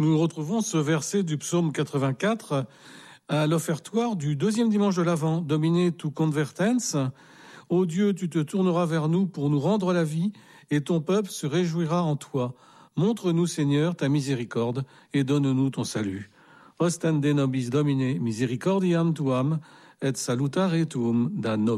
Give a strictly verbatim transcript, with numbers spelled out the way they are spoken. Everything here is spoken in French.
Nous retrouvons ce verset du psaume quatre-vingt-quatre à l'offertoire du deuxième dimanche de l'Avent. Domine tu convertens. Ô Dieu, tu te tourneras vers nous pour nous rendre la vie, et ton peuple se réjouira en toi. Montre-nous, Seigneur, ta miséricorde, et donne-nous ton salut. Ostende nobis Domine misericordiam tuam, et salutare tuum da nobis.